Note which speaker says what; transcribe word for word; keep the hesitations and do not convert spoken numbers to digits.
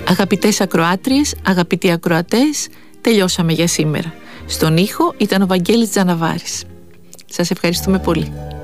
Speaker 1: Αγαπητές ακροάτριες, αγαπητοί ακροατές, τελειώσαμε για σήμερα. Στον ήχο ήταν ο Βαγγέλης Τζαναβάρης. Σας ευχαριστούμε πολύ.